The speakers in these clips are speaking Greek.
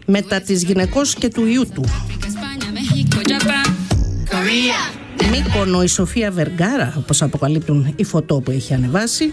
μετά της γυναικός και του ιού του. Μύκονο, η Σοφία Βεργάρα, όπως αποκαλύπτουν οι φωτό που έχει ανεβάσει.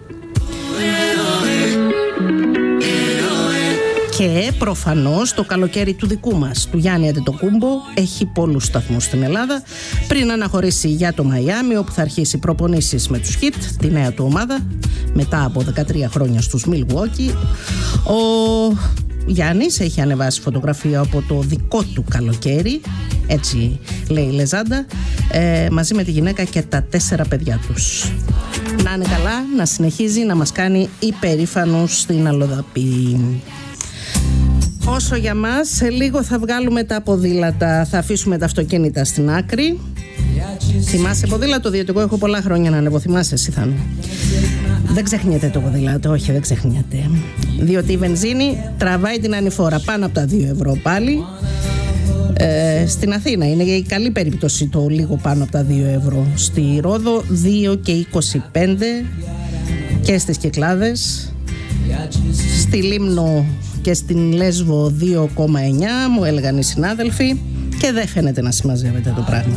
Και προφανώς το καλοκαίρι του δικού μας, του Γιάννη Αντετοκούμπο, έχει πολλούς σταθμούς στην Ελλάδα. Πριν αναχωρήσει για το Μαϊάμι, όπου θα αρχίσει προπονήσεις με τους Χιτ, τη νέα του ομάδα, μετά από 13 χρόνια στους Milwaukee. Ο Γιάννης έχει ανεβάσει φωτογραφία από το δικό του καλοκαίρι, έτσι λέει η λεζάντα, μαζί με τη γυναίκα και τα 4 παιδιά τους. Να είναι καλά, να συνεχίζει να μας κάνει υπερήφανους στην Αλοδαπή. Όσο για μας, σε λίγο θα βγάλουμε τα ποδήλατα, θα αφήσουμε τα αυτοκίνητα στην άκρη. Θυμάσαι ποδήλατο, διότι εγώ έχω πολλά χρόνια να ανεβώ. Θυμάσαι εσύ, Θάνο? Δεν ξεχνιέται το ποδήλατο, όχι, δεν ξεχνιέται. Διότι η βενζίνη τραβάει την ανηφόρα πάνω από τα 2 ευρώ πάλι. Στην Αθήνα είναι η καλή περίπτωση το λίγο πάνω από τα 2 ευρώ. Στη Ρόδο 2,25 και στις Κυκλάδες. Στη Λίμνο και στην Λέσβο 2,9, μου έλεγαν οι συνάδελφοι, και δεν φαίνεται να συμμαζεύεται το πράγμα.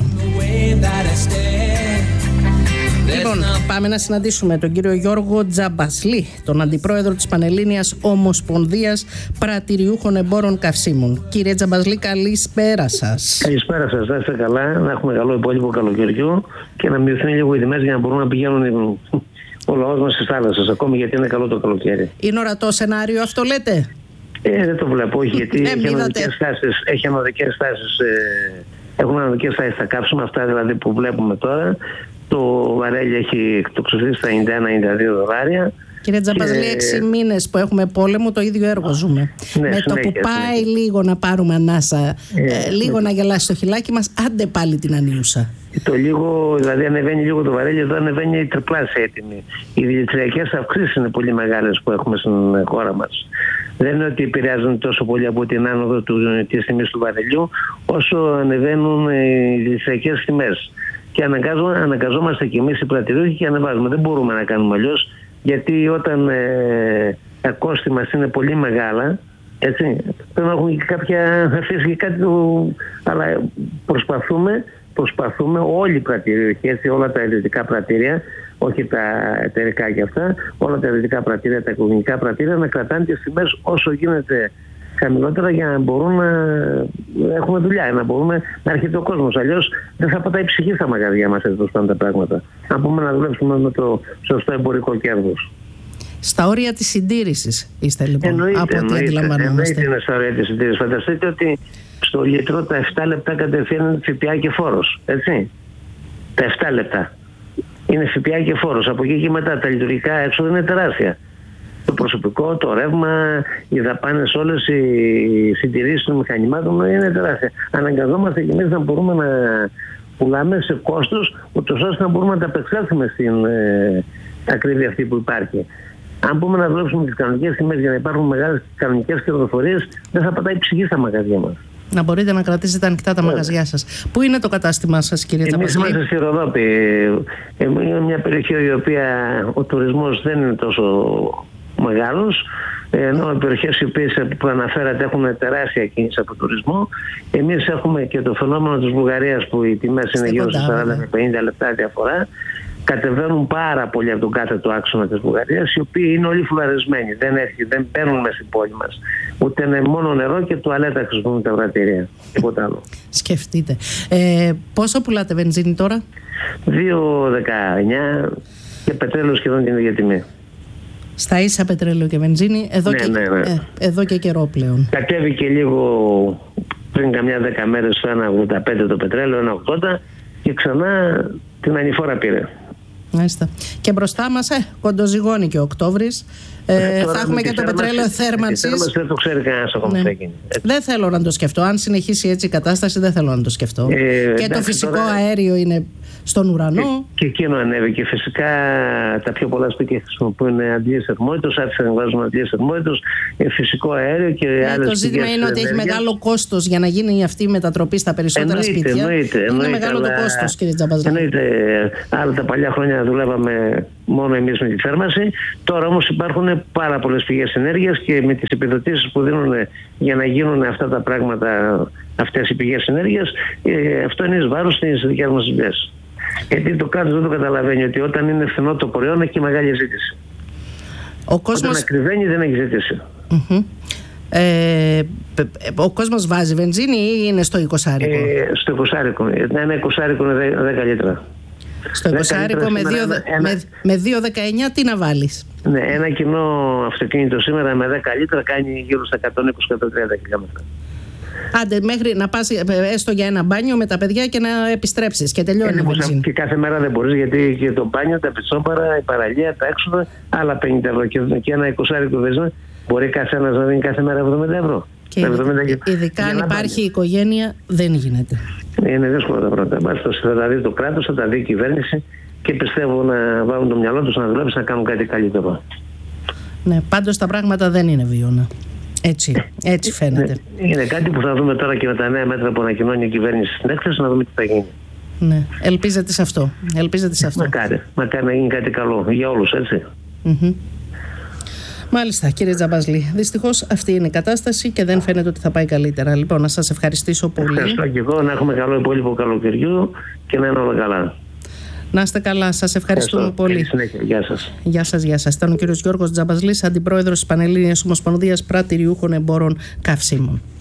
Λοιπόν, πάμε να συναντήσουμε τον κύριο Γιώργο Τζαμπασλή, τον αντιπρόεδρο της Πανελλήνιας Ομοσπονδίας Πρατηριούχων Εμπόρων Καυσίμων. Κύριε Τζαμπασλή, καλησπέρα σας. Καλησπέρα σας, να είστε καλά, να έχουμε καλό υπόλοιπο καλοκαιριού και να μειωθούν λίγο οι τιμές για να μπορούν να πηγαίνουν ο λαός μας στις θάλασσες, ακόμη γιατί είναι καλό το καλοκαίρι. Είναι ορατό σενάριο αυτό, λέτε? Δεν το βλέπω, όχι, γιατί έχει ανωδικές τάσεις, έχουν ανωδικές τάσεις στα κάψιμα, αυτά δηλαδή που βλέπουμε τώρα. Το βαρέλι έχει εκτοξευθεί στα 91-92 δολάρια. Κύριε Τζαμπασλή, 6 μήνες που έχουμε πόλεμο, το ίδιο έργο ζούμε. Ναι, με το που πάει λίγο να πάρουμε ανάσα, λίγο να γελάσει το χιλάκι μας, άντε πάλι την ανίουσα. Το λίγο, δηλαδή ανεβαίνει λίγο το βαρέλι, εδώ ανεβαίνει η τριπλάσια έτοιμη. Οι δηλητριακές αυξήσεις είναι πολύ μεγάλες που έχουμε στην χώρα μας. Δεν είναι ότι επηρεάζουν τόσο πολύ από την άνοδο της τιμής του βαρελιού, όσο ανεβαίνουν οι δηλητριακές τιμές. Και αναγκαζόμαστε κι εμείς οι πρατηριούχοι και ανεβάζουμε. Δεν μπορούμε να κάνουμε αλλιώς, γιατί όταν τα κόστη μας είναι πολύ μεγάλα, έτσι, πρέπει να έχουμε και κάποια αφήσει και κάτι, αλλά προσπαθούμε όλοι οι πρατηριούχοι, έτσι, όλα τα ιδιωτικά πρατήρια, όχι τα εταιρικά και αυτά, όλα τα ιδιωτικά πρατήρια, τα οικογενειακά πρατήρια, να κρατάνε τις τιμές όσο γίνεται χαμηλότερα για να μπορούν να έχουμε δουλειά, να μπορούμε να έρχεται ο κόσμος. Αλλιώς δεν θα πατάει ψυχή στα μαγαζιά μας έτσι πάνε τα πράγματα. Αν πούμε να δουλέψουμε με το σωστό εμπορικό κέρδος. Στα όρια της συντήρησης είστε λοιπόν, από ό,τι αντιλαμβανόμαστε. Εννοείται είναι στα όρια της συντήρησης. Φανταστείτε ότι στο λίτρο τα 7 λεπτά κατευθείαν ΦΠΑ και φόρος. Έτσι. Τα 7 λεπτά είναι ΦΠΑ και φόρος. Από εκεί και μετά τα λειτουργικά έξοδα είναι τεράστια. Το προσωπικό, το ρεύμα, οι δαπάνες, όλες οι συντηρήσεις των μηχανημάτων είναι τεράστια. Αναγκαζόμαστε και εμείς να μπορούμε να πουλάμε σε κόστος, ούτως ώστε να μπορούμε να τα απεξέλθουμε στην ακρίβεια αυτή που υπάρχει. Αν πούμε να δουλέψουμε τις κανονικές τιμές για να υπάρχουν μεγάλες κανονικές κερδοφορίες, δεν θα πατάει ψυχή στα μαγαζιά μας. Να μπορείτε να κρατήσετε ανοιχτά τα μαγαζιά σας. Πού είναι το κατάστημά σας, κύριε Τζαμπασλή? Εμείς είμαστε στη Ροδόπη. Είναι μια περιοχή η οποία ο τουρισμός δεν είναι τόσο μεγάλος, ενώ οι περιοχές οι οποίες που αναφέρατε έχουν τεράστια κίνηση από τουρισμό. Εμείς έχουμε και το φαινόμενο της Βουλγαρίας που οι τιμές είναι γύρω στα 40 με 50 λεπτά διαφορά. Κατεβαίνουν πάρα πολύ από τον κάθετο άξονα της Βουλγαρίας, οι οποίοι είναι όλοι φουλαρισμένοι. Δεν μπαίνουν μέσα στην πόλη μας. Ούτε είναι μόνο νερό και τουαλέτα χρησιμοποιούν τα βρατήρια. Τίποτα άλλο. Σκεφτείτε. Πόσο πουλάτε βενζίνη τώρα? 2,19 και πετρέλαιο σχεδόν την ίδια τιμή. Στα ίσα πετρέλαιο και βενζίνη εδώ και καιρό πλέον. Κατέβηκε λίγο πριν καμιά 10 μέρες στο 1,85 το πετρέλαιο, 1,80 και ξανά την ανηφόρα πήρε. Μάλιστα. Και μπροστά μας κοντοζυγώνει και ο Οκτώβρης. Θα έχουμε και το πετρέλαιο θέρμανσης. Δεν το ξέρει κανένας ακόμα τι θα γίνει. Δεν θέλω να το σκεφτώ. Αν συνεχίσει έτσι η κατάσταση, δεν θέλω να το σκεφτώ. Και το φυσικό αέριο είναι στον ουρανό. Και εκείνο ανέβηκε. Φυσικά τα πιο πολλά σπίτια χρησιμοποιούν αντλίες θερμότητας, άρχισαν να βάζουν αντλίες θερμότητας, φυσικό αέριο και άλλες πηγές. Το ζήτημα είναι ότι έχει μεγάλο κόστος για να γίνει αυτή η μετατροπή στα περισσότερα σπίτια. Είναι μεγάλο το κόστος, κύριε Τζαμπαζλή. Εννοείται. Άλλα τα παλιά χρόνια δουλεύαμε μόνο εμείς με τη θέρμανση. Τώρα όμως υπάρχουν πάρα πολλές πηγές ενέργειας και με τις επιδοτήσεις που δίνουν για να γίνουν αυτά τα πράγματα, αυτές οι πηγές ενέργειας, αυτό είναι εις βάρος της δικές μας δουλειάς. Γιατί το κράτος δεν το καταλαβαίνει ότι όταν είναι φθηνό το προϊόν έχει μεγάλη ζήτηση. Όταν ακριβένει δεν έχει ζήτηση. Ο κόσμος βάζει βενζίνη ή είναι στο 20άρικο? Στο 20άρικο. Ένα 20άρικο είναι 10 λίτρα. Στο 20άρικο με 2,19 τι να βάλεις? Ναι, ένα κοινό αυτοκίνητο σήμερα με 10 λίτρα κάνει γύρω στα 120-130 χιλιόμετρα. Άντε μέχρι να πας έστω για ένα μπάνιο με τα παιδιά και να επιστρέψεις και τελειώνει η βενζίνη. Και κάθε μέρα δεν μπορείς, γιατί και το μπάνιο, τα πιτσόπαρα, η παραλία, τα έξοδα, άλλα 50 ευρώ. Και ένα 20άρικο βενζίνη μπορεί καθένας να δίνει κάθε μέρα 70 ευρώ. Και ειδικά αν υπάρχει οικογένεια δεν γίνεται. Είναι δύσκολα τα πράγματα. Θα τα δει το κράτος, θα τα δει η κυβέρνηση και πιστεύω να βάλουν το μυαλό τους να δουλέψουν, να κάνουν κάτι καλύτερο. Ναι, πάντως τα πράγματα δεν είναι βίωνα. Έτσι φαίνεται. Είναι κάτι που θα δούμε τώρα και με τα νέα μέτρα που ανακοινώνει η κυβέρνηση στην έκθεση, να δούμε τι θα γίνει. Ναι, ελπίζετε σε αυτό. Μακάρι να γίνει κάτι καλό για όλους, έτσι. Μάλιστα, κύριε Τζαμπαζλή. Δυστυχώς αυτή είναι η κατάσταση και δεν φαίνεται ότι θα πάει καλύτερα. Λοιπόν, να σας ευχαριστήσω πολύ. Ευχαριστώ και εγώ. Να έχουμε καλό υπόλοιπο καλοκαιριού και να είναι όλα καλά. Να είστε καλά. Σας ευχαριστούμε πολύ. Καλή συνέχεια. Γεια σας. Γεια σας. Ήταν ο κύριος Γιώργος Τζαμπαζλής, αντιπρόεδρος της Πανελλήνιας Ομοσπονδίας Πρατηριούχων Εμπόρων Καυσίμων.